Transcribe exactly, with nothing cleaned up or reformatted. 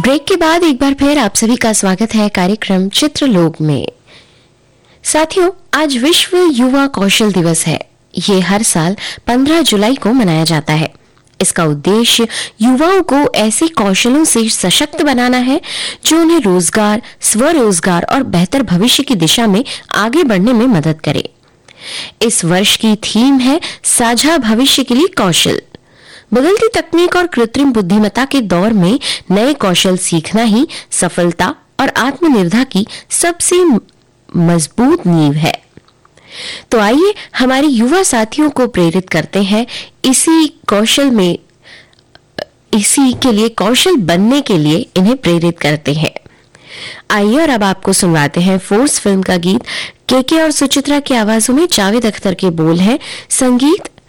Break के बाद एक बार फिर आप सभी का स्वागत है कार्यक्रम चित्रलोक में। साथियों, आज विश्व युवा कौशल दिवस है। ये हर साल पंद्रह जुलाई को मनाया जाता है। इसका उद्देश्य युवाओं को ऐसे कौशलों से सशक्त बनाना है जो उन्हें रोजगार, स्वरोजगार और बेहतर भविष्य की दिशा में आगे बढ़ने में मदद करे। इस वर्ष की थीम है साझा भविष्य के लिए कौशल। बदलती तकनीक और कृत्रिम बुद्धिमत्ता के दौर में नए कौशल सीखना ही सफलता और आत्मनिर्भरता की सबसे मजबूत नींव है। तो आइए हमारे युवा साथियों को प्रेरित करते हैं इसी कौशल में इसी के लिए कौशल बनने के लिए इन्हें प्रेरित करते हैं। आइए और अब आपको सुनवाते हैं फोर्स फिल्म का गीत। केके और सुचित्रा की आवाजों में जावेद अख्तर के बोल हैं, संगीत